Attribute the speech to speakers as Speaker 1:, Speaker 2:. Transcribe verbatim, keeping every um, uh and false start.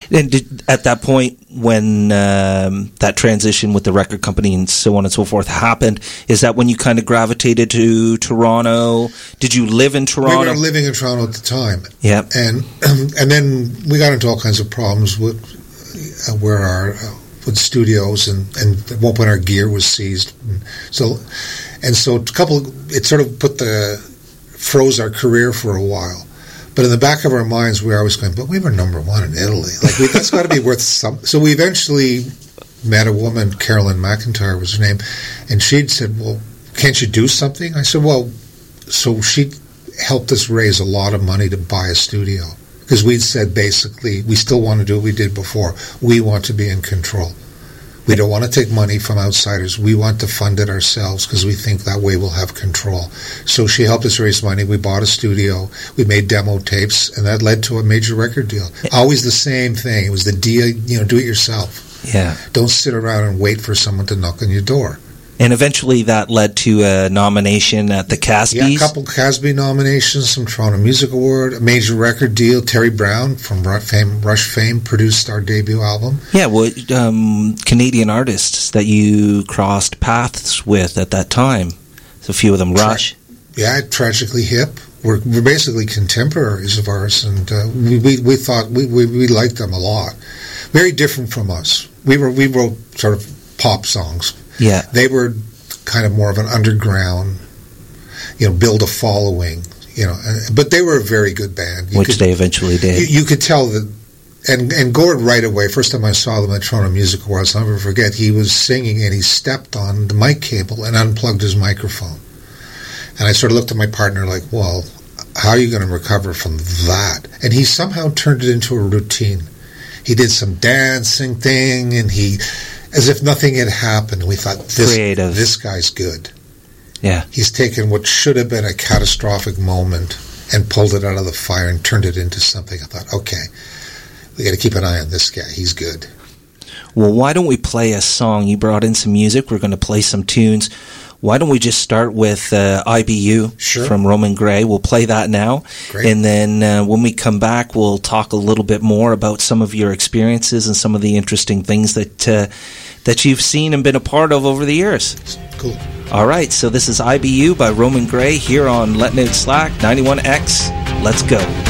Speaker 1: And did, at that point, when um, that transition with the record company and so on and so forth happened, is that when you kind of gravitated to Toronto? Did you live in Toronto?
Speaker 2: We were living in Toronto at the time.
Speaker 1: Yeah.
Speaker 2: And and then we got into all kinds of problems with uh, where our uh, with studios, and, and at one point our gear was seized. And so and so a couple, it sort of put the froze our career for a while. But in the back of our minds, we were always going, but we were number one in Italy. Like, we, that's got to be worth something. So we eventually met a woman, Carolyn McIntyre was her name, and she'd said, well, can't you do something? I said, well, so she helped us raise a lot of money to buy a studio. Because we'd said, basically, we still want to do what we did before. We want to be in control. We don't want to take money from outsiders. We want to fund it ourselves because we think that way we'll have control. So she helped us raise money. We bought a studio. We made demo tapes, and that led to a major record deal. Always the same thing. It was the deal, you know, do it yourself.
Speaker 1: Yeah.
Speaker 2: Don't sit around and wait for someone to knock on your door.
Speaker 1: And eventually that led to a nomination at the Casbys.
Speaker 2: Yeah, a couple Casby nominations, some Toronto Music Award, a major record deal. Terry Brown from Rush fame, Rush fame produced our debut album.
Speaker 1: Yeah, well, um, Canadian artists that you crossed paths with at that time. So a few of them, Rush.
Speaker 2: Tra- yeah, Tragically Hip. We're, we're basically contemporaries of ours, and uh, we, we we thought we, we we liked them a lot. Very different from us. We were we wrote sort of pop songs.
Speaker 1: Yeah.
Speaker 2: They were kind of more of an underground, you know, build a following, you know, but they were a very good band. You
Speaker 1: Which
Speaker 2: could,
Speaker 1: they eventually did.
Speaker 2: You, you could tell that, and, and Gord right away, first time I saw them at Toronto Music Awards, I'll never forget, he was singing and he stepped on the mic cable and unplugged his microphone. And I sort of looked at my partner like, well, how are you going to recover from that? And he somehow turned it into a routine. He did some dancing thing, and he... as if nothing had happened. We thought, this,
Speaker 1: Creative.
Speaker 2: this guy's good.
Speaker 1: Yeah.
Speaker 2: He's taken what should have been a catastrophic moment and pulled it out of the fire and turned it into something. I thought, okay, we got to keep an eye on this guy. He's good.
Speaker 1: Well, why don't we play a song? You brought in some music. We're going to play some tunes. Why don't we just start with uh, I B U
Speaker 2: sure.
Speaker 1: from Roman Gray? We'll play that now.
Speaker 2: Great.
Speaker 1: And then uh, when we come back, we'll talk a little bit more about some of your experiences and some of the interesting things that uh, that you've seen and been a part of over the years.
Speaker 2: Cool.
Speaker 1: All right, so this is I B U by Roman Gray here on Letting It Slack, ninety-one X. Let's go.